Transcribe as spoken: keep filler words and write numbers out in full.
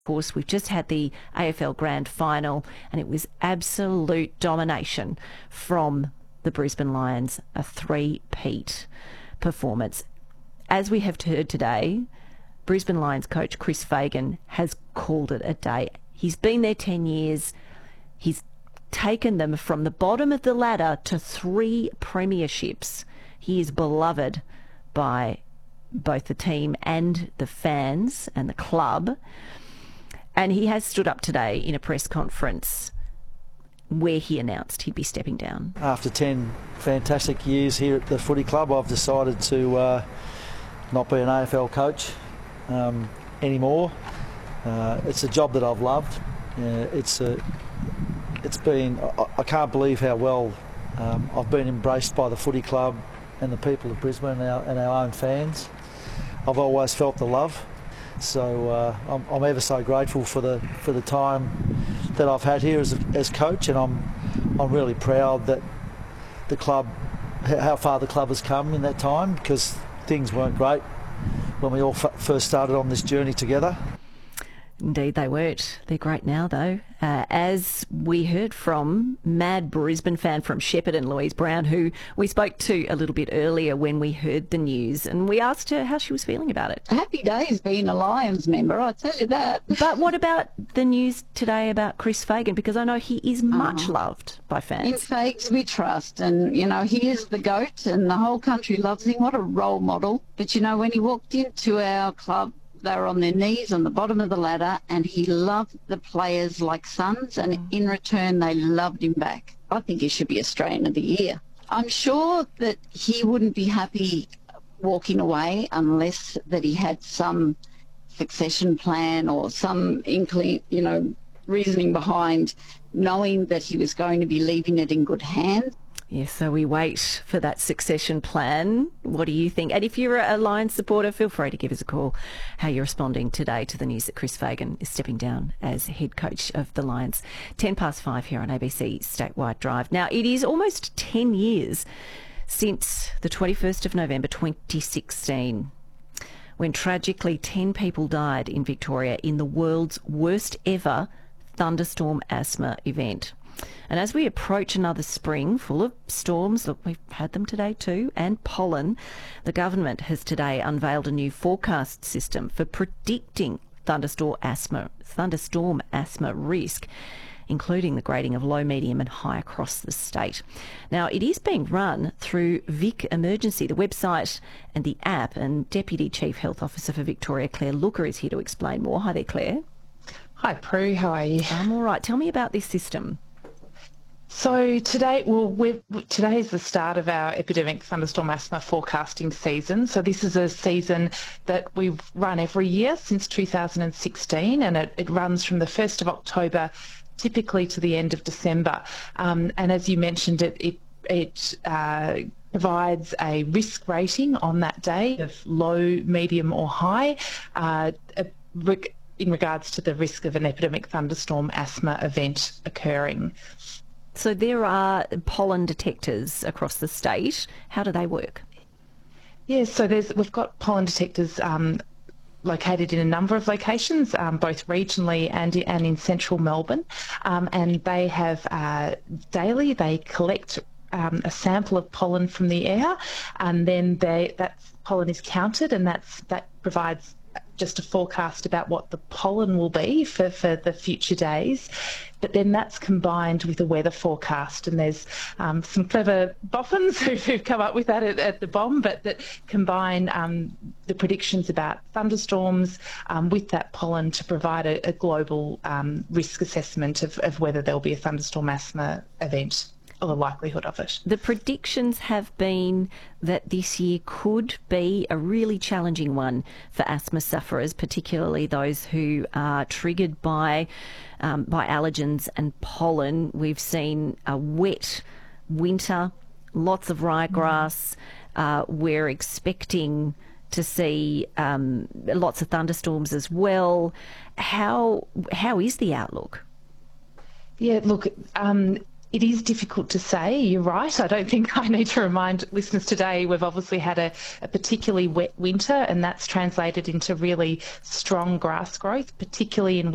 Of course, we've just had the A F L Grand Final and it was absolute domination from the Brisbane Lions, a three-peat performance. As we have heard today, Brisbane Lions coach Chris Fagan has called it a day. He's been there ten years. He's taken them from the bottom of the ladder to three premierships. He is beloved by both the team and the fans and the club. And he has stood up today in a press conference where he announced he'd be stepping down. After ten fantastic years here at the footy club, I've decided to uh, not be an A F L coach um, anymore. Uh, it's a job that I've loved. Uh, it's a, it's been. I, I can't believe how well um, I've been embraced by the footy club and the people of Brisbane and our, and our own fans. I've always felt the love. So uh, I'm, I'm ever so grateful for the for the time that I've had here as, as coach, and I'm I'm really proud that the club, how far the club has come in that time, because things weren't great when we all f- first started on this journey together. Indeed they weren't. They're great now though. Uh, as we heard from mad Brisbane fan from Shepparton, Louise Brown, who we spoke to a little bit earlier when we heard the news, and we asked her how she was feeling about it. Happy days being a Lions member, I'll tell you that. But what about the news today about Chris Fagan? Because I know he is much Oh. loved by fans. In Fags we trust, and you know, he is the GOAT and the whole country loves him. What a role model. But you know, when he walked into our club, they were on their knees on the bottom of the ladder, and he loved the players like sons, and in return they loved him back. I think he should be Australian of the Year. I'm sure that he wouldn't be happy walking away unless that he had some succession plan or some inkling, you know, reasoning behind knowing that he was going to be leaving it in good hands. Yes, so we wait for that succession plan. What do you think? And if you're a Lions supporter, feel free to give us a call. How you're responding today to the news that Chris Fagan is stepping down as head coach of the Lions. Ten past five here on A B C Statewide Drive. Now, it is almost ten years since the twenty-first of November twenty sixteen, when tragically ten people died in Victoria in the world's worst ever thunderstorm asthma event. And as we approach another spring full of storms, look, we've had them today too, and pollen, the government has today unveiled a new forecast system for predicting thunderstorm asthma, thunderstorm asthma risk, including the grading of low, medium and high across the state. Now, it is being run through Vic Emergency, the website and the app, and Deputy Chief Health Officer for Victoria, Claire Looker, is here to explain more. Hi there, Claire. Hi, Prue. How are you? I'm all right. Tell me about this system. So today, well, we're, today is the start of our epidemic thunderstorm asthma forecasting season. So this is a season that we've run every year since two thousand sixteen, and it, it runs from the first of October typically to the end of December. Um, and as you mentioned, it, it, it uh, provides a risk rating on that day of low, medium or high, uh, in regards to the risk of an epidemic thunderstorm asthma event occurring. So there are pollen detectors across the state. How do they work? Yes, so there's we've got pollen detectors um, located in a number of locations, um, both regionally and, and in central Melbourne. Um, and they have uh, daily, they collect um, a sample of pollen from the air, and then they, that pollen is counted, and that's that provides just a forecast about what the pollen will be for, for the future days. But then that's combined with a weather forecast, and there's um, some clever boffins who've come up with that at, at the B O M, but that combine um, the predictions about thunderstorms um, with that pollen to provide a, a global um, risk assessment of, of whether there'll be a thunderstorm asthma event, or the likelihood of it. The predictions have been that this year could be a really challenging one for asthma sufferers, particularly those who are triggered by um, by allergens and pollen. We've seen a wet winter, lots of ryegrass. Uh, we're expecting to see um, lots of thunderstorms as well. How how is the outlook? Yeah, look, um, it is difficult to say. You're right. I don't think I need to remind listeners today we've obviously had a, a particularly wet winter, and that's translated into really strong grass growth, particularly in